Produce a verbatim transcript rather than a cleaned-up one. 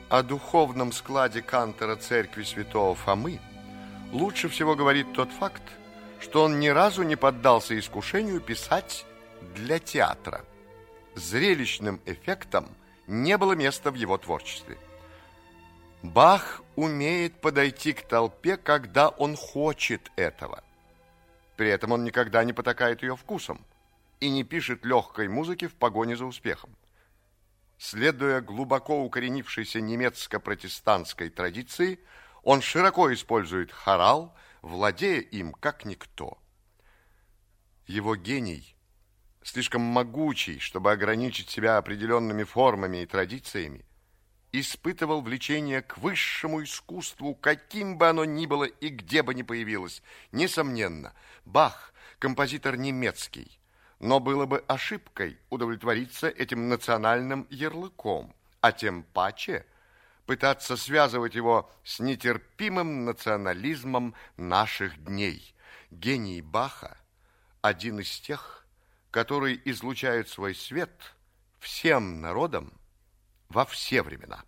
О духовном складе кантора церкви святого Фомы лучше всего говорит тот факт, что он ни разу не поддался искушению писать для театра. Зрелищным эффектом не было места в его творчестве. Бах умеет подойти к толпе, когда он хочет этого. При этом он никогда не потакает ее вкусом и не пишет легкой музыки в погоне за успехом. Следуя глубоко укоренившейся немецко-протестантской традиции, он широко использует хорал, владея им как никто. Его гений, слишком могучий, чтобы ограничить себя определенными формами и традициями, испытывал влечение к высшему искусству, каким бы оно ни было и где бы ни появилось. Несомненно, Бах – композитор немецкий, но было бы ошибкой удовлетвориться этим национальным ярлыком, а тем паче пытаться связывать его с нетерпимым национализмом наших дней. Гений Баха – один из тех, который излучает свой свет всем народам во все времена.